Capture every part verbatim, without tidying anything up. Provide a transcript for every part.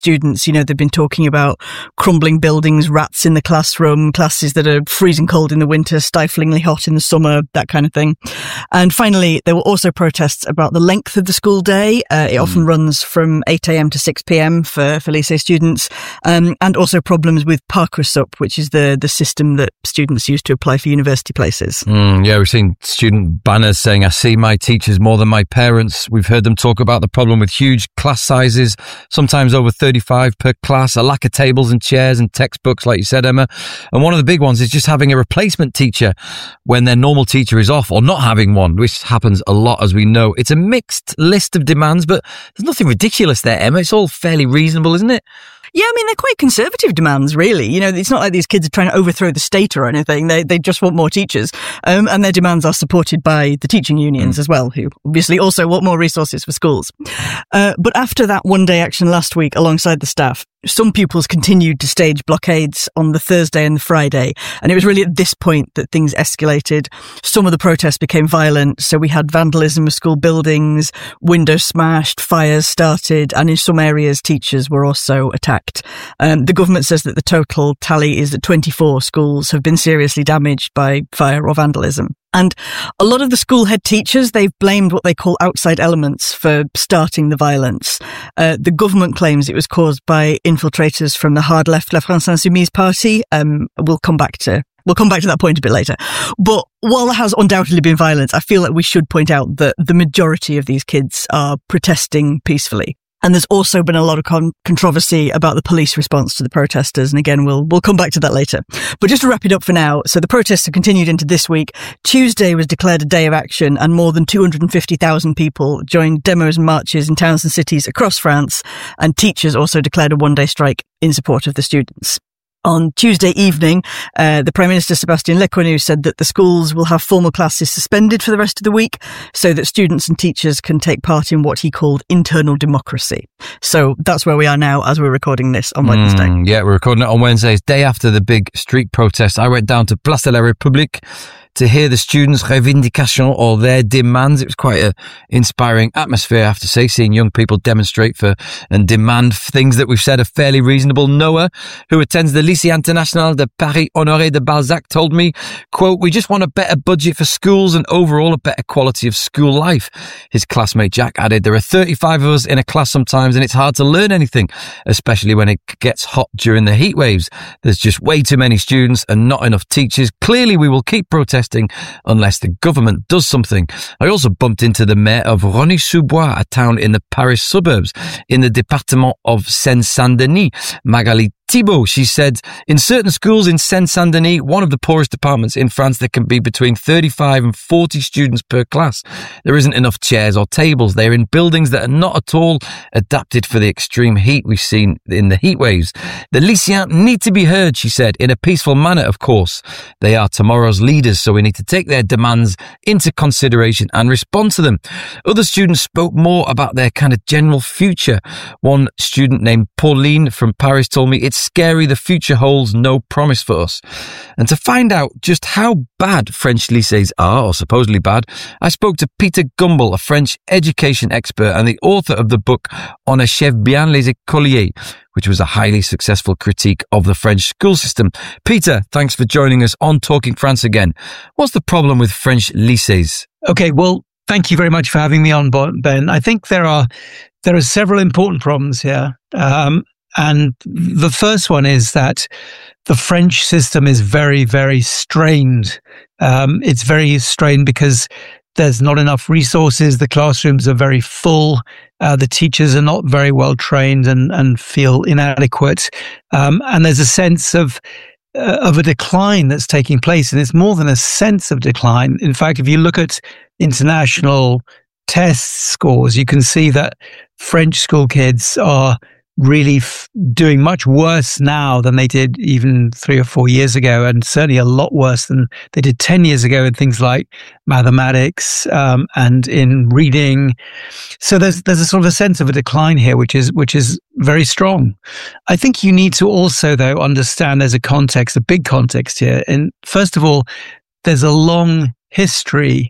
students. You know, they've been talking about crumbling buildings, rats in the classroom, classes that are freezing cold in the winter, stiflingly hot in the summer, that kind of thing. And finally, there were also protests about the length of the school day. Uh, it mm. often runs from eight a.m. to six p.m. for, for lycée students, um, and also problems with Parcoursup, which is the, the system that students use to apply for university places. Mm, yeah, we've seen student banners saying, "I see my teachers more than my parents." We've heard them talk about the problem with huge class sizes, sometimes over thirty-five per class, a lack of tables and chairs and textbooks, like you said, Emma. And one of the big ones is just having a replacement teacher when their normal teacher is off, or not having one, which happens a lot, as we know. It's a mixed list of demands, but there's nothing ridiculous there, Emma. It's all fairly reasonable, isn't it? Yeah, I mean, they're quite conservative demands, really. You know, it's not like these kids are trying to overthrow the state or anything. They they just want more teachers. Um, and their demands are supported by the teaching unions mm. as well, who obviously also want more resources for schools. Uh, but after that one-day action last week alongside the staff, some pupils continued to stage blockades on the Thursday and the Friday. And it was really at this point that things escalated. Some of the protests became violent. So we had vandalism of school buildings, windows smashed, fires started, and in some areas, teachers were also attacked. Um, the government says that the total tally is that twenty-four schools have been seriously damaged by fire or vandalism. And a lot of the school head teachers, they've blamed what they call outside elements for starting the violence. Uh, the government claims it was caused by infiltrators from the hard left La France Insoumise party. Um, we'll come back to We'll come back to that point a bit later. But while there has undoubtedly been violence, I feel like we should point out that the majority of these kids are protesting peacefully. And there's also been a lot of con- controversy about the police response to the protesters. And again, we'll we'll come back to that later. But just to wrap it up for now, so the protests have continued into this week. Tuesday was declared a day of action, and more than two hundred fifty thousand people joined demos and marches in towns and cities across France. And teachers also declared a one-day strike in support of the students. On Tuesday evening, uh, the Prime Minister, Sébastien Lecornu, said that the schools will have formal classes suspended for the rest of the week so that students and teachers can take part in what he called internal democracy. So that's where we are now as we're recording this on Wednesday. Mm, yeah, we're recording it on Wednesday. It's day after the big street protest. I went down to Place de la République to hear the students' revendications, or their demands. It was quite an inspiring atmosphere, I have to say, seeing young people demonstrate for and demand things that we've said are fairly reasonable. Noah, who attends the Lycée International de Paris Honoré de Balzac, told me, quote, "We just want a better budget for schools and overall a better quality of school life." His classmate Jack added, "There are thirty-five of us in a class sometimes and it's hard to learn anything, especially when it gets hot during the heat waves. There's just way too many students and not enough teachers. Clearly we will keep protesting unless the government does something." I also bumped into the mayor of Rosny-sous-Bois, a town in the Paris suburbs, in the département of Seine-Saint-Denis, Magali Thibault. She said, "In certain schools in Seine-Saint-Denis, one of the poorest departments in France, there can be between thirty-five and forty students per class. There isn't enough chairs or tables. They're in buildings that are not at all adapted for the extreme heat we've seen in the heat waves. The lycéens need to be heard," she said, "in a peaceful manner, of course. They are tomorrow's leaders, so we need to take their demands into consideration and respond to them." Other students spoke more about their kind of general future. One student named Pauline from Paris told me, "It's scary. The future holds no promise for us." And to find out just how bad French lycées are, or supposedly bad, I spoke to Peter Gumbel, a French education expert and the author of the book On achève bien les écoliers, which was a highly successful critique of the French school system. Peter, thanks for joining us on Talking France again. What's the problem with French lycées? Okay, well, thank you very much for having me on, Ben. I think there are there are several important problems here. Um, And the first one is that the French system is very, very strained. Um, it's very strained because there's not enough resources. The classrooms are very full. Uh, the teachers are not very well trained and, and feel inadequate. Um, and there's a sense of uh, of a decline that's taking place. And it's more than a sense of decline. In fact, if you look at international test scores, you can see that French school kids are really f- doing much worse now than they did even three or four years ago, and certainly a lot worse than they did ten years ago in things like mathematics um, and in reading. So there's there's a sort of a sense of a decline here, which is which is very strong. I think you need to also, though, understand there's a context, a big context here. And first of all, there's a long history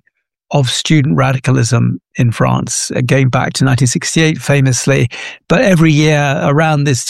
of student radicalism in France, uh, going back to nineteen sixty-eight famously. But every year around this